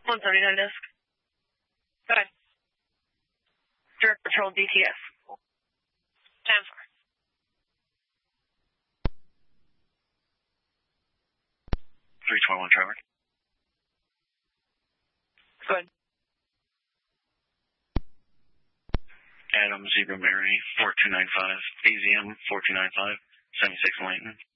179 disc. Go ahead. Direct Patrol DTS. 10-4. Trevor. Go ahead. Adam Zebra Mary 4295, AZM 4295, 76 Layton.